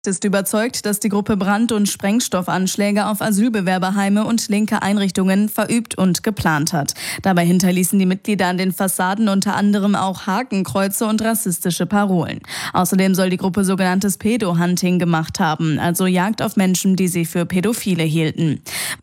Ist überzeugt, dass die Gruppe Brand- und Sprengstoffanschläge auf Asylbewerberheime und linke Einrichtungen verübt und geplant hat. Dabei hinterließen die Mitglieder an den Fassaden unter anderem auch Hakenkreuze und rassistische Parolen. Außerdem soll die Gruppe sogenanntes Pedo-Hunting gemacht haben, also Jagd auf Menschen, die sie für Pädophile hielten.